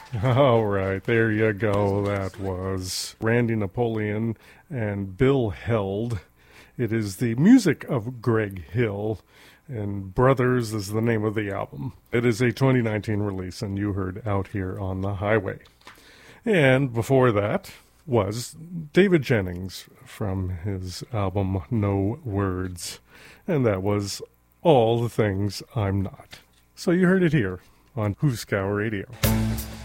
All right, there you go. That was Randy Napoleon and Bill Held. It is the music of Greg Hill, and Brothers is the name of the album. It is a 2019 release, and you heard Out Here on the Highway. And before that was David Jennings from his album No Words, and that was All the Things I'm Not. So you heard it here on Hooskow Radio.